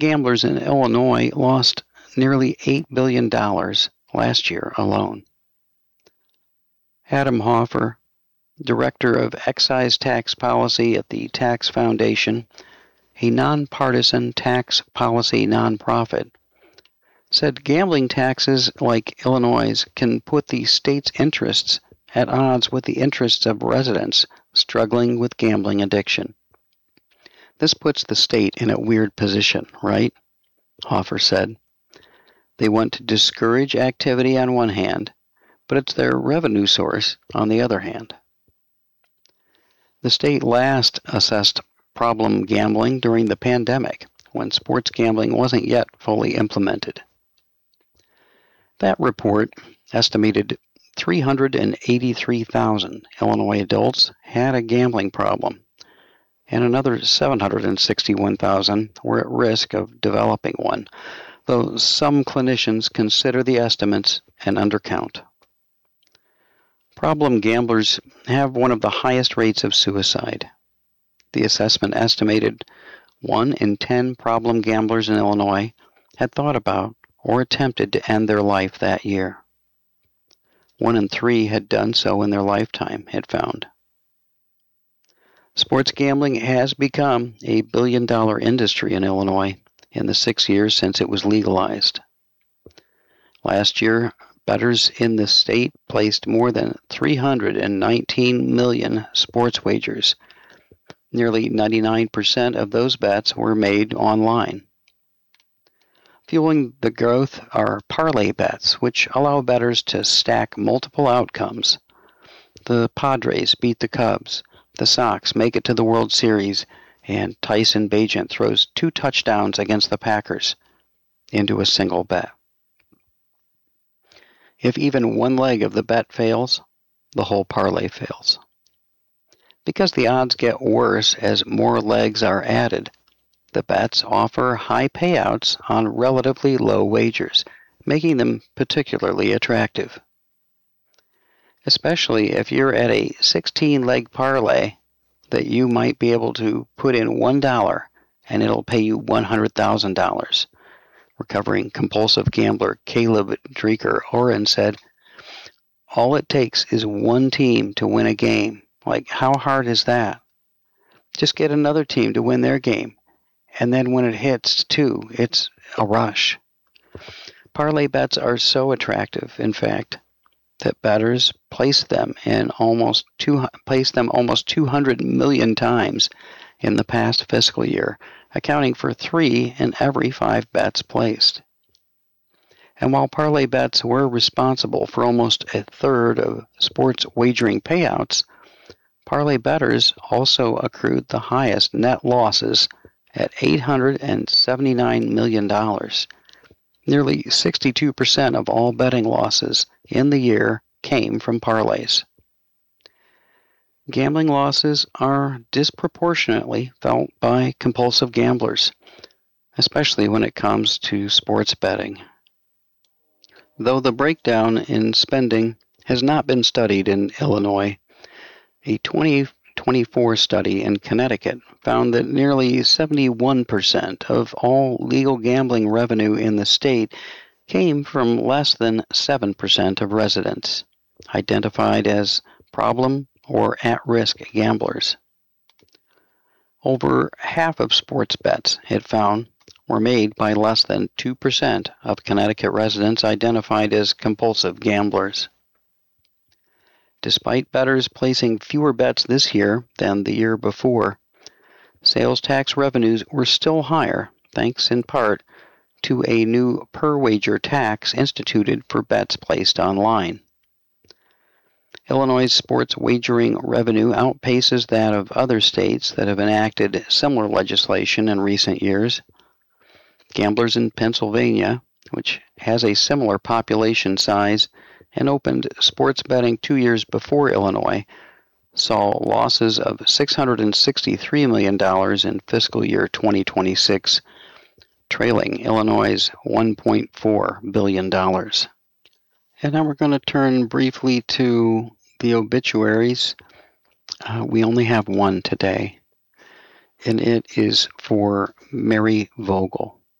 gamblers in Illinois lost nearly $8 billion last year alone. Adam Hoffer, Director of Excise Tax Policy at the Tax Foundation, a nonpartisan tax policy nonprofit, said gambling taxes like Illinois' can put the state's interests at odds with the interests of residents struggling with gambling addiction. This puts the state in a weird position, right? Hoffer said. They want to discourage activity on one hand, but it's their revenue source on the other hand. The state last assessed problem gambling during the pandemic, when sports gambling wasn't yet fully implemented. That report estimated 383,000 Illinois adults had a gambling problem, and another 761,000 were at risk of developing one, though some clinicians consider the estimates an undercount. Problem gamblers have one of the highest rates of suicide. The assessment estimated 1 in 10 problem gamblers in Illinois had thought about or attempted to end their life that year. 1 in 3 had done so in their lifetime, it found. Sports gambling has become a billion-dollar industry in Illinois in the 6 years since it was legalized. Last year, bettors in the state placed more than 319 million sports wagers. Nearly 99% of those bets were made online. Fueling the growth are parlay bets, which allow bettors to stack multiple outcomes. The Padres beat the Cubs, the Sox make it to the World Series, and Tyson Bagent throws 2 touchdowns against the Packers into a single bet. If even one leg of the bet fails, the whole parlay fails. Because the odds get worse as more legs are added, the bets offer high payouts on relatively low wagers, making them particularly attractive. Especially if you're at a 16-leg parlay that you might be able to put in $1 and it'll pay you $100,000. Recovering compulsive gambler Caleb Dreker-Oren said, "All it takes is one team to win a game. Like, how hard is that? Just get another team to win their game. And then when it hits 2, it's a rush." Parlay bets are so attractive, in fact, that bettors place them almost 200 million times in the past fiscal year, accounting for 3 in every 5 bets placed. And while parlay bets were responsible for almost a third of sports wagering payouts, parlay bettors also accrued the highest net losses at $879 million. Nearly 62% of all betting losses in the year came from parlays. Gambling losses are disproportionately felt by compulsive gamblers, especially when it comes to sports betting. Though the breakdown in spending has not been studied in Illinois, a 2024 study in Connecticut found that nearly 71% of all legal gambling revenue in the state came from less than 7% of residents, identified as problem or at-risk gamblers. Over half of sports bets, it found, were made by less than 2% of Connecticut residents identified as compulsive gamblers. Despite bettors placing fewer bets this year than the year before, sales tax revenues were still higher, thanks in part to a new per-wager tax instituted for bets placed online. Illinois' sports wagering revenue outpaces that of other states that have enacted similar legislation in recent years. Gamblers in Pennsylvania, which has a similar population size and opened sports betting 2 years before Illinois, saw losses of $663 million in fiscal year 2026, trailing Illinois' $1.4 billion. And now we're going to turn briefly to the obituaries. We only have one today, and it is for Mary Vogel.